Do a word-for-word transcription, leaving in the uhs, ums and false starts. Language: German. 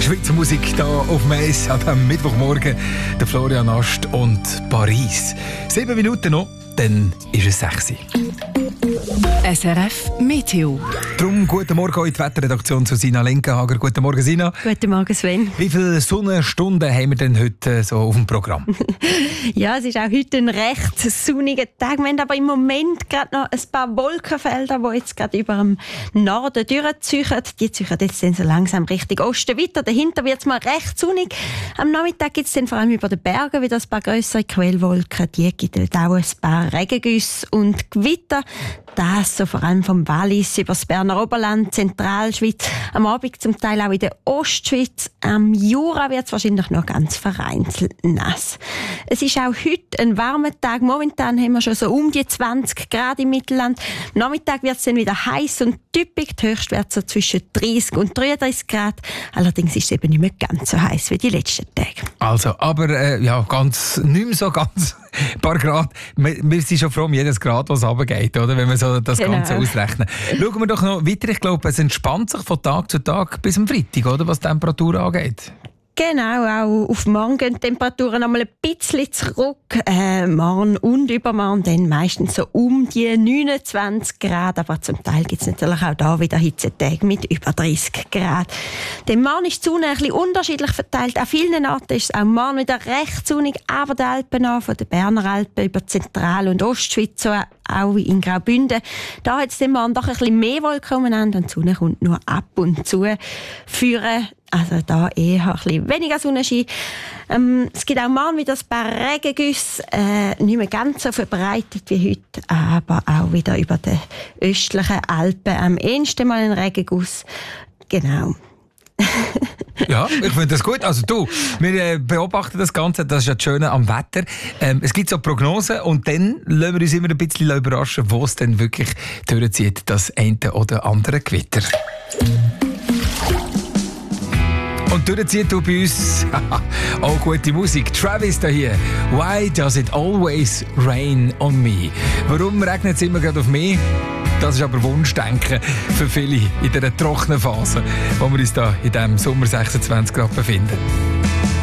Schweizer Musik hier auf Mais am Mittwochmorgen. Der Florian Ast und Paris. Sieben Minuten noch, dann ist es sechs. S R F Meteo. Darum guten Morgen in die Wetterredaktion zu Sina Lenkenhager. Guten Morgen, Sina. Guten Morgen, Sven. Wie viele Sonnenstunden haben wir denn heute so auf dem Programm? Ja, es ist auch heute ein recht sonniger Tag. Wir haben aber im Moment gerade noch ein paar Wolkenfelder, die jetzt gerade über dem Norden durchziehen. Die ziehen jetzt dann so langsam Richtung Osten weiter. Dahinter wird es mal recht sonnig. Am Nachmittag gibt es dann vor allem über den Bergen wieder ein paar grössere Quellwolken. Die gibt auch ein paar Regengüsse und Gewitter. Das so vor allem vom Wallis über das Berner Oberland, Zentralschweiz, am Abend zum Teil auch in der Ostschweiz. Am Jura wird es wahrscheinlich noch ganz vereinzelt nass. Es ist auch heute ein warmer Tag. Momentan haben wir schon so um die zwanzig Grad im Mittelland. Am Nachmittag wird es dann wieder heiß und typisch. Die Höchstwerte so zwischen dreißig und dreiunddreißig Grad. Allerdings ist es eben nicht mehr ganz so heiß wie die letzten Tage. Also, aber äh, ja, ganz, nicht mehr so ganz ein paar Grad. Wir, wir sind schon froh um jedes Grad, was runtergeht, oder? Wenn wir so das Genau. Ganze ausrechnen. Schauen wir doch noch weiter. Ich glaube, es entspannt sich von Tag zu Tag bis am Freitag, oder? Was die Temperatur angeht. Genau, auch auf morgen gehen die Temperaturen einmal ein bisschen zurück. Äh, morgen und übermorgen dann meistens so um die neunundzwanzig Grad. Aber zum Teil gibt es natürlich auch da wieder Hitzetage mit über dreißig Grad. Denn morgen ist die Sonne ein bisschen unterschiedlich verteilt. An vielen Orten ist es auch morgen wieder recht sonnig, aber die Alpen an, von den Berner Alpen über Zentral- und Ostschweiz, so auch in Graubünden. Da hat es dann morgen doch ein bisschen mehr Wolken umeinander und die Sonne kommt nur ab und zu führen. Also da eher ein bisschen weniger Sonnenschein. Ähm, es gibt auch morgen wieder ein paar Regengüsse, äh, nicht mehr ganz so verbreitet wie heute, aber auch wieder über die östlichen Alpen am ehesten mal ein Regenguss. Genau. Ja, ich finde das gut. Also du, wir äh, beobachten das Ganze, das ist ja das Schöne am Wetter. Ähm, es gibt so Prognosen und dann lassen wir uns immer ein bisschen überraschen, wo es dann wirklich durchzieht, das eine oder andere Gewitter. Und durchzieht du bei uns auch gute Musik. Travis da hier. Why does it always rain on me? Warum regnet es immer gerade auf mich? Das ist aber Wunschdenken für viele in dieser trockenen Phase, wo wir uns da in diesem Sommer sechsundzwanzig Grad befinden.